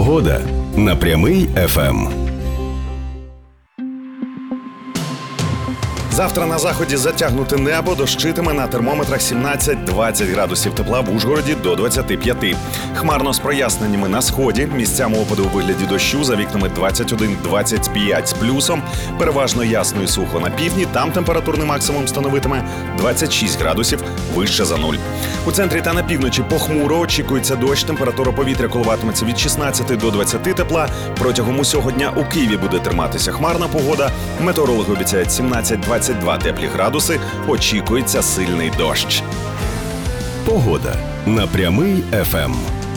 Погода на Прямий ФМ. Завтра на заході затягнуте небо, дощитиме, на термометрах 17-20 градусів тепла, в Ужгороді до 25. Хмарно з проясненнями на сході, місцями опади у вигляді дощу, за вікнами 21-25 з плюсом, переважно ясно і сухо на півдні, там температурний максимум становитиме 26 градусів, вище за нуль. У центрі та на півночі похмуро, очікується дощ, температура повітря коливатиметься від 16 до 20 тепла. Протягом усього дня у Києві буде триматися хмарна погода, метеорологи обіцяють 17-22 теплі градуси, очікується сильний дощ. Погода на Прямий ФМ.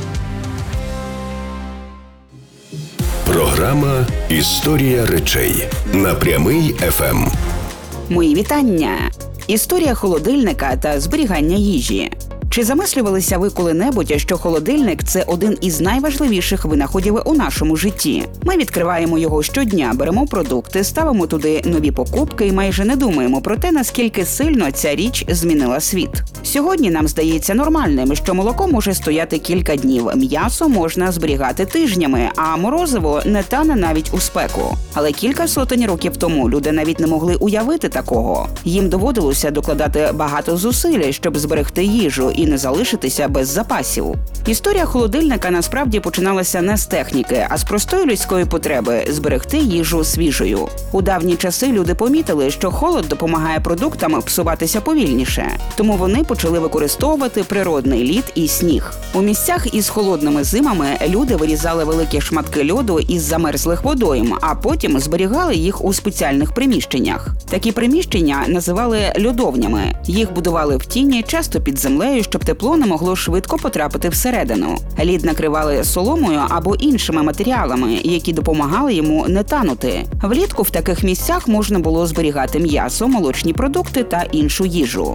Програма «Історія речей» на Прямий ФМ. Мої вітання! Історія холодильника та зберігання їжі. Чи замислювалися ви коли-небудь, що холодильник – це один із найважливіших винаходів у нашому житті? Ми відкриваємо його щодня, беремо продукти, ставимо туди нові покупки і майже не думаємо про те, наскільки сильно ця річ змінила світ. Сьогодні нам здається нормальним, що молоко може стояти кілька днів, м'ясо можна зберігати тижнями, а морозиво не тане навіть у спеку. Але кілька сотень років тому люди навіть не могли уявити такого. Їм доводилося докладати багато зусиль, щоб зберегти їжу і не залишитися без запасів. Історія холодильника насправді починалася не з техніки, а з простої людської потреби – зберегти їжу свіжою. У давні часи люди помітили, що холод допомагає продуктам псуватися повільніше. Тому вони почали використовувати природний лід і сніг. У місцях із холодними зимами люди вирізали великі шматки льоду із замерзлих водойм, а потім зберігали їх у спеціальних приміщеннях. Такі приміщення називали льодовнями. Їх будували в тіні, часто під землею, щоб тепло не могло швидко потрапити всередину. Лід накривали соломою або іншими матеріалами, які допомагали йому не танути. Влітку в таких місцях можна було зберігати м'ясо, молочні продукти та іншу їжу.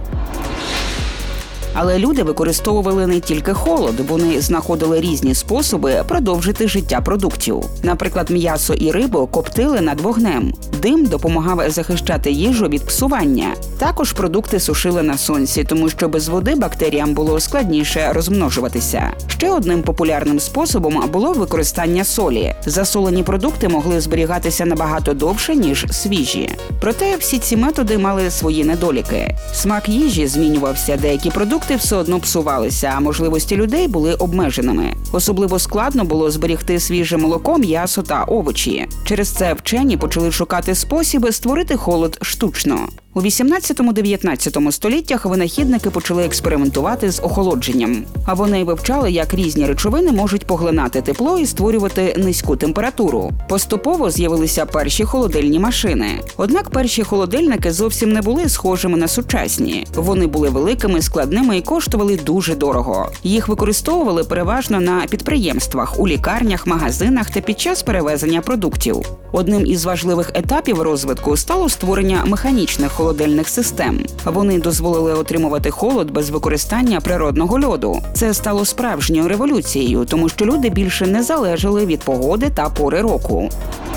Але люди використовували не тільки холод, вони знаходили різні способи продовжити життя продуктів. Наприклад, м'ясо і рибу коптили над вогнем. Дим допомагав захищати їжу від псування. Також продукти сушили на сонці, тому що без води бактеріям було складніше розмножуватися. Ще одним популярним способом було використання солі. Засолені продукти могли зберігатися набагато довше, ніж свіжі. Проте всі ці методи мали свої недоліки. Смак їжі змінювався, деякі продукти все одно псувалися, а можливості людей були обмеженими. Особливо складно було зберігти свіже молоко, м'ясо та овочі. Через це вчені почали шукати спосіби створити холод штучно. У 18-19 століттях винахідники почали експериментувати з охолодженням. А вони вивчали, як різні речовини можуть поглинати тепло і створювати низьку температуру. Поступово з'явилися перші холодильні машини. Однак перші холодильники зовсім не були схожими на сучасні. Вони були великими, складними і коштували дуже дорого. Їх використовували переважно на підприємствах, у лікарнях, магазинах та під час перевезення продуктів. Одним із важливих етапів розвитку стало створення механічних холодильних систем. Вони дозволили отримувати холод без використання природного льоду. Це стало справжньою революцією, тому що люди більше не залежали від погоди та пори року.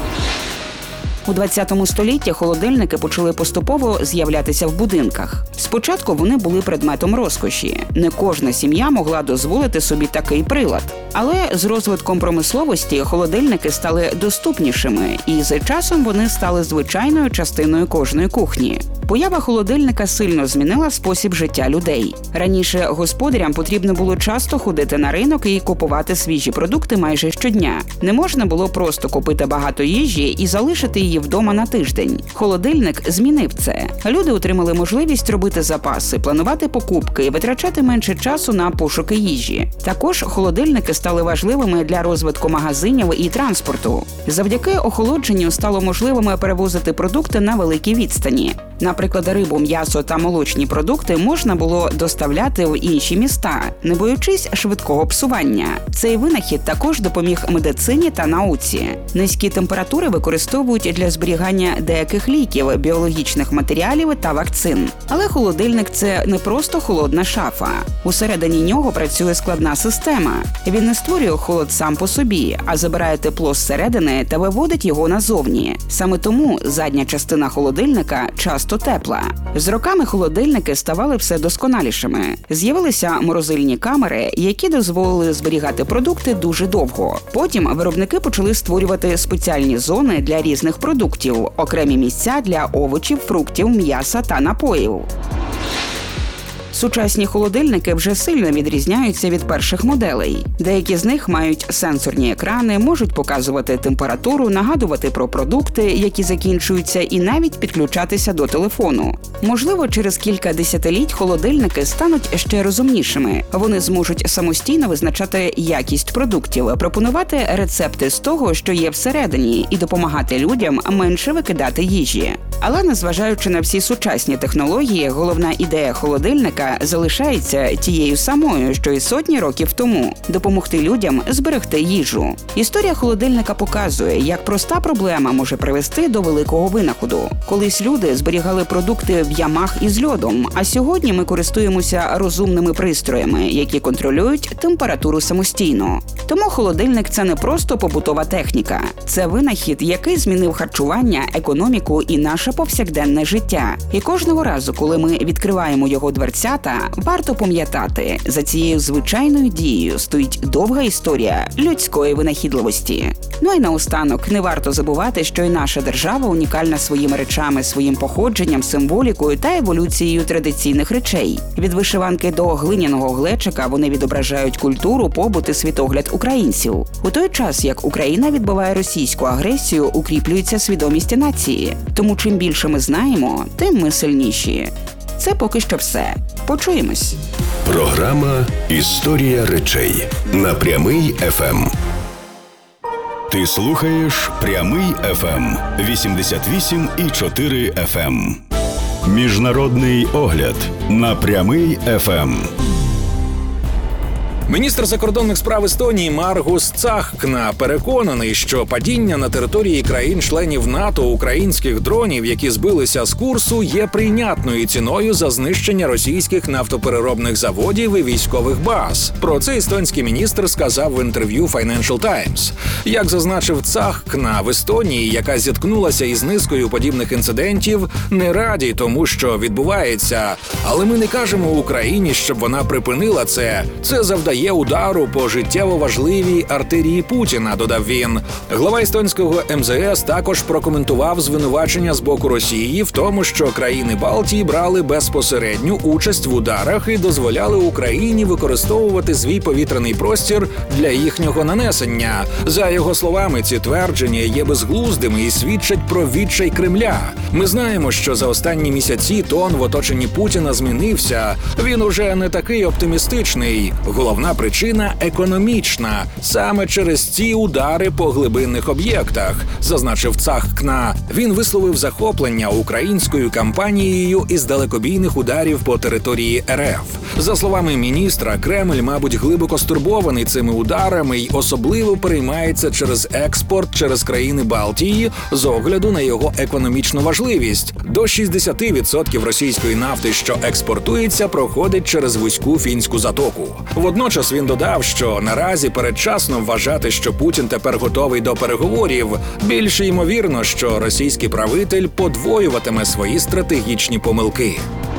У 20 столітті холодильники почали поступово з'являтися в будинках. Спочатку вони були предметом розкоші. Не кожна сім'я могла дозволити собі такий прилад. Але з розвитком промисловості холодильники стали доступнішими, і з часом вони стали звичайною частиною кожної кухні. Поява холодильника сильно змінила спосіб життя людей. Раніше господарям потрібно було часто ходити на ринок і купувати свіжі продукти майже щодня. Не можна було просто купити багато їжі і залишити її вдома на тиждень. Холодильник змінив це. Люди отримали можливість робити запаси, планувати покупки і витрачати менше часу на пошуки їжі. Також холодильники стали важливими для розвитку магазинів і транспорту. Завдяки охолодженню стало можливим перевозити продукти на великій відстані. Наприклад, рибу, м'ясо та молочні продукти можна було доставляти в інші міста, не боючись швидкого псування. Цей винахід також допоміг медицині та науці. Низькі температури використовують для зберігання деяких ліків, біологічних матеріалів та вакцин. Але холодильник – це не просто холодна шафа. Усередині нього працює складна система. Він не створює холод сам по собі, а забирає тепло зсередини та виводить його назовні. Саме тому задня частина холодильника часто тепла. тепла. З роками холодильники ставали все досконалішими. З'явилися морозильні камери, які дозволили зберігати продукти дуже довго. Потім виробники почали створювати спеціальні зони для різних продуктів, окремі місця для овочів, фруктів, м'яса та напоїв. Сучасні холодильники вже сильно відрізняються від перших моделей. Деякі з них мають сенсорні екрани, можуть показувати температуру, нагадувати про продукти, які закінчуються, і навіть підключатися до телефону. Можливо, через кілька десятиліть холодильники стануть ще розумнішими. Вони зможуть самостійно визначати якість продуктів, пропонувати рецепти з того, що є всередині, і допомагати людям менше викидати їжі. Але незважаючи на всі сучасні технології, головна ідея холодильника залишається тією самою, що й сотні років тому – допомогти людям зберегти їжу. Історія холодильника показує, як проста проблема може привести до великого винаходу. Колись люди зберігали продукти в ямах із льодом, а сьогодні ми користуємося розумними пристроями, які контролюють температуру самостійно. Тому холодильник – це не просто побутова техніка. Це винахід, який змінив харчування, економіку і наше повсякденне життя. І кожного разу, коли ми відкриваємо його дверцята, варто пам'ятати, за цією звичайною дією стоїть довга історія людської винахідливості. Ну і наостанок, не варто забувати, що і наша держава унікальна своїми речами, своїм походженням, символікою та еволюцією традиційних речей. Від вишиванки до глиняного глечика вони відображають культуру, побут і світогляд українців. У той час, як Україна відбиває російську агресію, укріплюється свідомість нації. Тому чим більше ми знаємо, тим ми сильніші. Це поки що все. Почуємось. Програма «Історія речей» на Прямий ФМ. Ти слухаєш Прямий ФМ 88,4 FM. Міжнародний огляд на Прямий ФМ. Міністр закордонних справ Естонії Маргус Цахкна переконаний, що падіння на території країн-членів НАТО українських дронів, які збилися з курсу, є прийнятною ціною за знищення російських нафтопереробних заводів і військових баз. Про це естонський міністр сказав в інтерв'ю Financial Times. Як зазначив Цахкна, в Естонії, яка зіткнулася із низкою подібних інцидентів, не раді тому, що відбувається. Але ми не кажемо Україні, щоб вона припинила це. Це завдає удару по життєво важливій артерії Путіна, додав він. Глава естонського МЗС також прокоментував звинувачення з боку Росії в тому, що країни Балтії брали безпосередню участь в ударах і дозволяли Україні використовувати свій повітряний простір для їхнього нанесення. За його словами, ці твердження є безглуздими і свідчать про відчай Кремля. Ми знаємо, що за останні місяці тон в оточенні Путіна змінився. Він уже не такий оптимістичний. Головна причина – економічна. Саме через ці удари по глибинних об'єктах, зазначив Цахкна. Він висловив захоплення українською кампанією із далекобійних ударів по території РФ. За словами міністра, Кремль, мабуть, глибоко стурбований цими ударами й особливо переймається через експорт через країни Балтії з огляду на його економічну важливість. До 60% російської нафти, що експортується, проходить через вузьку Фінську затоку. Водночас він додав, що наразі передчасно вважати, що Путін тепер готовий до переговорів. Більше ймовірно, що російський правитель подвоюватиме свої стратегічні помилки.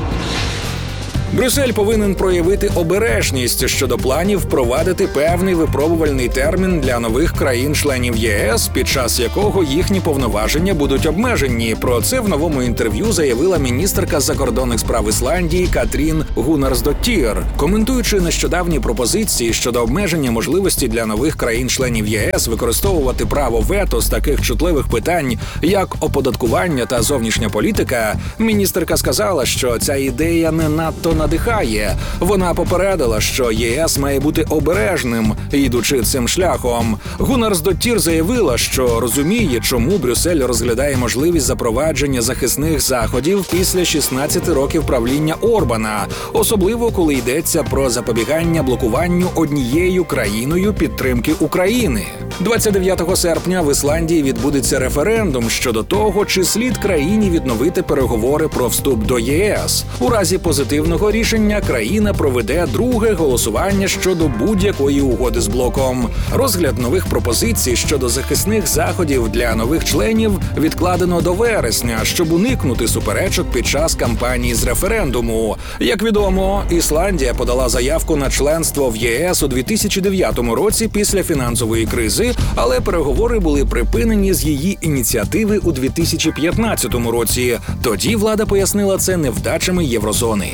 Брюссель повинен проявити обережність щодо планів впровадити певний випробувальний термін для нових країн-членів ЄС, під час якого їхні повноваження будуть обмежені. Про це в новому інтерв'ю заявила міністерка закордонних справ Ісландії Катрін Гуннарсдоттір. Коментуючи нещодавні пропозиції щодо обмеження можливості для нових країн-членів ЄС використовувати право вето з таких чутливих питань, як оподаткування та зовнішня політика, міністерка сказала, що ця ідея не надто надихає. Вона попередила, що ЄС має бути обережним, йдучи цим шляхом. Гуннарсдоттір заявила, що розуміє, чому Брюссель розглядає можливість запровадження захисних заходів після 16 років правління Орбана, особливо коли йдеться про запобігання блокуванню однією країною підтримки України. 29 серпня в Ісландії відбудеться референдум щодо того, чи слід країні відновити переговори про вступ до ЄС. У разі позитивного рішення країна проведе друге голосування щодо будь-якої угоди з блоком. Розгляд нових пропозицій щодо захисних заходів для нових членів відкладено до вересня, щоб уникнути суперечок під час кампанії з референдуму. Як відомо, Ісландія подала заявку на членство в ЄС у 2009 році після фінансової кризи, але переговори були припинені з її ініціативи у 2015 році. Тоді влада пояснила це невдачами єврозони.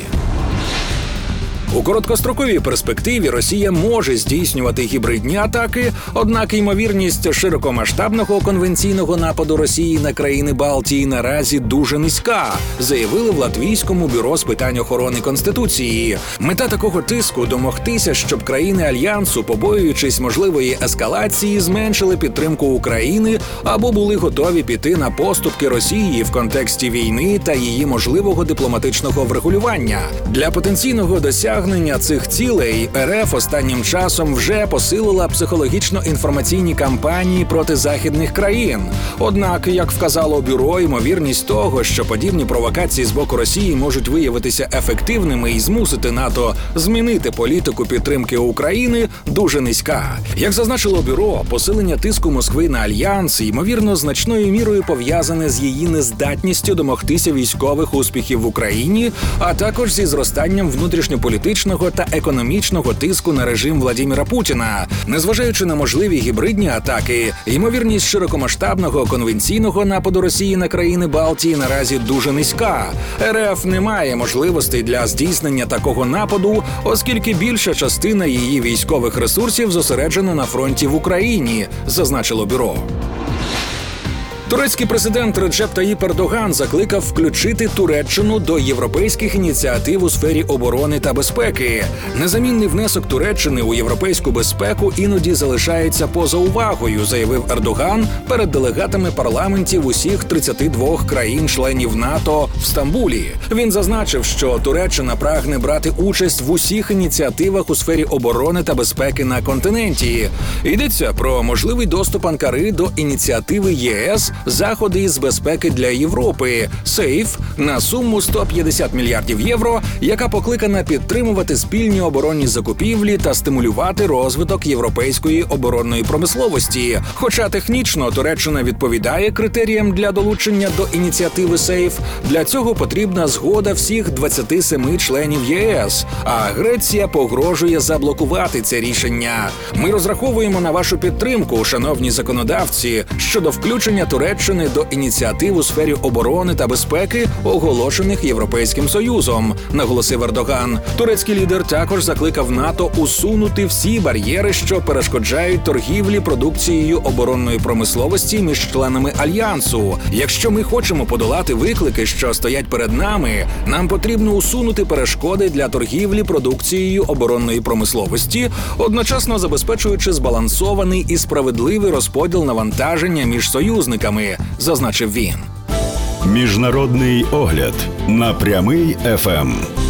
У короткостроковій перспективі Росія може здійснювати гібридні атаки, однак ймовірність широкомасштабного конвенційного нападу Росії на країни Балтії наразі дуже низька, заявили в Латвійському бюро з питань охорони Конституції. Мета такого тиску – домогтися, щоб країни Альянсу, побоюючись можливої ескалації, зменшили підтримку України або були готові піти на поступки Росії в контексті війни та її можливого дипломатичного врегулювання. Для потенційного досягнення цих цілей РФ останнім часом вже посилила психологічно-інформаційні кампанії проти західних країн. Однак, як вказало бюро, ймовірність того, що подібні провокації з боку Росії можуть виявитися ефективними і змусити НАТО змінити політику підтримки України, дуже низька. Як зазначило бюро, посилення тиску Москви на Альянс, ймовірно, значною мірою пов'язане з її нездатністю домогтися військових успіхів в Україні, а також зі зростанням внутрішньополітичного та економічного тиску на режим Владіміра Путіна. Незважаючи на можливі гібридні атаки, ймовірність широкомасштабного конвенційного нападу Росії на країни Балтії наразі дуже низька. РФ не має можливостей для здійснення такого нападу, оскільки більша частина її військових ресурсів зосереджена на фронті в Україні, зазначило бюро. Турецький президент Реджеп Таїп Ердоган закликав включити Туреччину до європейських ініціатив у сфері оборони та безпеки. Незамінний внесок Туреччини у європейську безпеку іноді залишається поза увагою, заявив Ердоган перед делегатами парламентів усіх 32 країн-членів НАТО в Стамбулі. Він зазначив, що Туреччина прагне брати участь в усіх ініціативах у сфері оборони та безпеки на континенті. Йдеться про можливий доступ Анкари до ініціативи ЄС «Заходи з безпеки для Європи» «Сейф» на суму 150 мільярдів євро, яка покликана підтримувати спільні оборонні закупівлі та стимулювати розвиток європейської оборонної промисловості. Хоча технічно Туреччина відповідає критеріям для долучення до ініціативи «Сейф», для цього потрібна згода всіх 27 членів ЄС, а Греція погрожує заблокувати це рішення. Ми розраховуємо на вашу підтримку, шановні законодавці, щодо включення Туреччини до ініціатив у сфері оборони та безпеки, оголошених Європейським Союзом, наголосив Ердоган. Турецький лідер також закликав НАТО усунути всі бар'єри, що перешкоджають торгівлі продукцією оборонної промисловості між членами Альянсу. Якщо ми хочемо подолати виклики, що стоять перед нами, нам потрібно усунути перешкоди для торгівлі продукцією оборонної промисловості, одночасно забезпечуючи збалансований і справедливий розподіл навантаження між союзниками, зазначив він. Міжнародний огляд на Прямий ФМ.